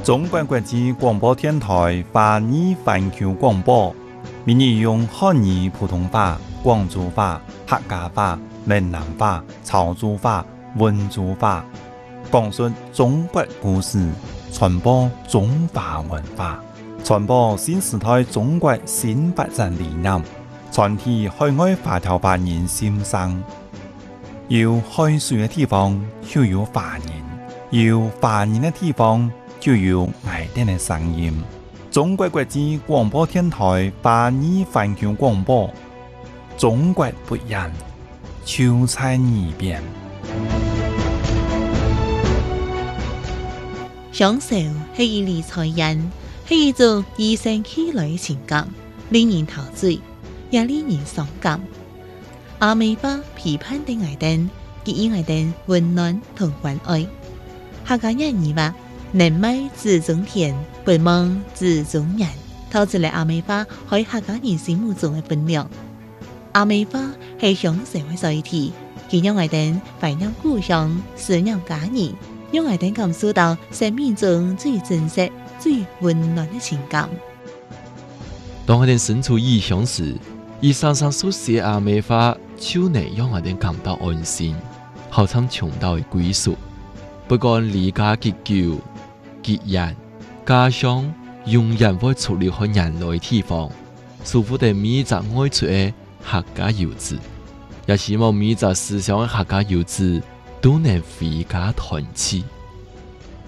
中国国际广播电台华语环球广播，闽语用汉语、普通话、广州话、客家话、闽南话、潮州话、温州话，讲述中国故事，传播中华文化，传播新时代中国新发展理念，传递海外华侨华人心声。有海水的地方就有华人，有华人的地方就有爱哋的声音。中国国际广播电台华语环球广播，中国不一样，就在耳边。 享受係以理財人，係一種與生俱來嘅情感，令人陶醉，也令人傷感。阿美花批判的愛燈，給予愛燈溫暖同關愛。客家人語話：能賣自種田，不忘自種人，透出嚟阿美花喺客家人心目中嘅分量。阿美花係享受嘅載體，佢讓愛燈懷念故鄉，思念家人。讓愛燈感受到生命中最真實、最溫暖的情感。 當愛燈身處異鄉時，以常常所寫阿美花，就能讓愛燈感到安心，好像尋到嘅歸屬。不管離家結久、結緣，家鄉永遠會出離開人類地方，祝福的每一個愛出嘅客家遊子，也希望每一個思想嘅客家遊子都能回家團聚。